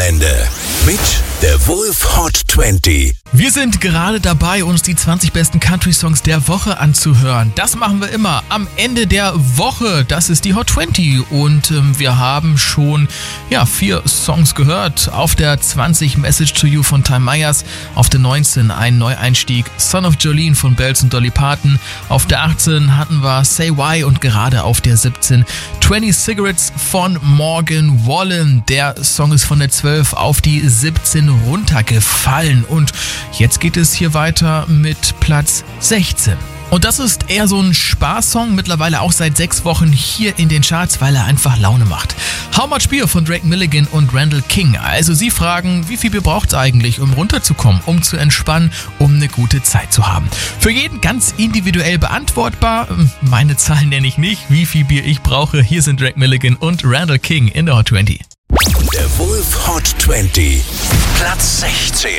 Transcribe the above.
Wochenende mit der Wolf Hot 20. Wir sind gerade dabei, uns die 20 besten Country-Songs der Woche anzuhören. Das machen wir immer am Ende der Woche. Das ist die Hot 20 und wir haben schon 4 Songs gehört. Auf der 20 Message to You von Time Myers, auf der 19 ein Neueinstieg Son of Jolene von Bells und Dolly Parton, auf der 18 hatten wir Say Why und gerade auf der 17 20 Cigarettes von Morgan Wallen. Der Song ist von der 12 auf die 17 runtergefallen und jetzt geht es hier weiter mit Platz 16. Und das ist eher so ein Spaßsong, mittlerweile auch seit 6 Wochen hier in den Charts, weil er einfach Laune macht. How Much Beer von Drake Milligan und Randall King. Also Sie fragen, wie viel Bier braucht es eigentlich, um runterzukommen, um zu entspannen, um eine gute Zeit zu haben? Für jeden ganz individuell beantwortbar. Meine Zahlen nenne ich nicht, wie viel Bier ich brauche. Hier sind Drake Milligan und Randall King in der Hot 20. Der Wolf Hot 20, Platz 16.